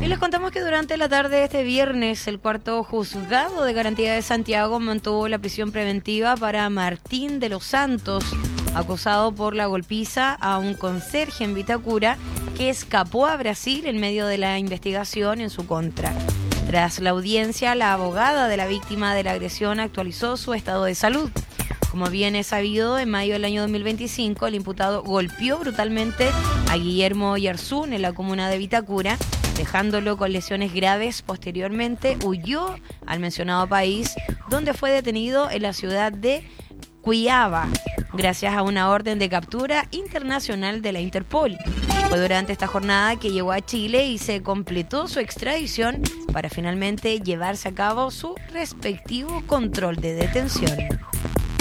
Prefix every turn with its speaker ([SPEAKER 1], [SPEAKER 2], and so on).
[SPEAKER 1] Y les contamos que durante la tarde de este viernes, el cuarto juzgado de garantía de Santiago mantuvo la prisión preventiva para Martín de los Santos, acusado por la golpiza a un conserje en Vitacura que escapó a Brasil en medio de la investigación en su contra. Tras la audiencia, la abogada de la víctima de la agresión actualizó su estado de salud. Como bien es sabido, en mayo del año 2025, el imputado golpeó brutalmente a Guillermo Yarzún en la comuna de Vitacura, dejándolo con lesiones graves. Posteriormente, huyó al mencionado país, donde fue detenido en la ciudad de Cuiabá, gracias a una orden de captura internacional de la Interpol. Fue durante esta jornada que llegó a Chile y se completó su extradición para finalmente llevarse a cabo su respectivo control de detención.